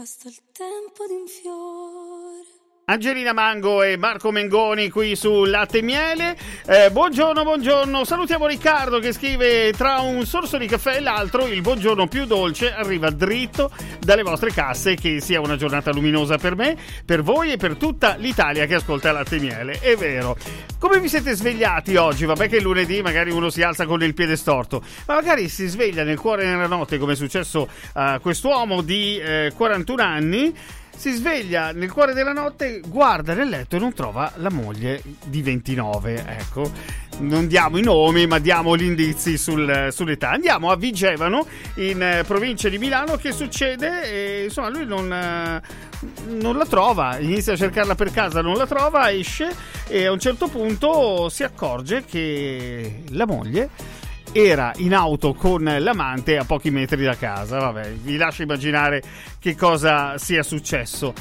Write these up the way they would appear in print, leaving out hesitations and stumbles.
Basta il tempo di un fiore. Angelina Mango e Marco Mengoni qui su Latte e Miele. Buongiorno. Salutiamo Riccardo che scrive: tra un sorso di caffè e l'altro il buongiorno più dolce arriva dritto dalle vostre casse. Che sia una giornata luminosa per me, per voi e per tutta l'Italia che ascolta Latte e Miele. È vero. Come vi siete svegliati oggi? Vabbè che è lunedì, magari uno si alza con il piede storto, ma magari si sveglia nel cuore nella notte, come è successo a quest'uomo di 41 anni. Si sveglia nel cuore della notte, guarda nel letto e non trova la moglie di 29. Ecco, non diamo i nomi, ma diamo gli indizi sull'età. Andiamo a Vigevano, in provincia di Milano. Che succede? E, insomma, lui non la trova, inizia a cercarla per casa, non la trova, esce e a un certo punto si accorge che la moglie era in auto con l'amante a pochi metri da casa. Vabbè, vi lascio immaginare che cosa sia successo.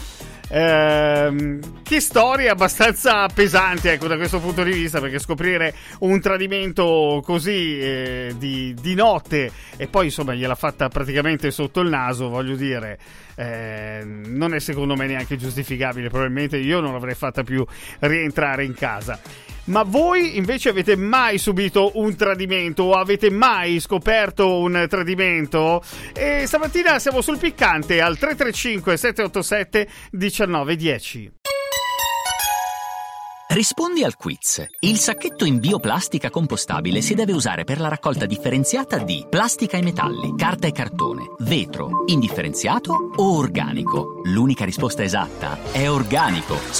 Che storia abbastanza pesante, ecco, da questo punto di vista, perché scoprire un tradimento così di notte e poi insomma gliel'ha fatta praticamente sotto il naso, voglio dire, non è secondo me neanche giustificabile. Probabilmente io non l'avrei fatta più rientrare in casa. Ma voi invece avete mai subito un tradimento o avete mai scoperto un tradimento? E stamattina siamo sul piccante al 335 787 1910. Rispondi al quiz. Il sacchetto in bioplastica compostabile si deve usare per la raccolta differenziata di plastica e metalli, carta e cartone, vetro, indifferenziato o organico. L'unica risposta esatta è organico.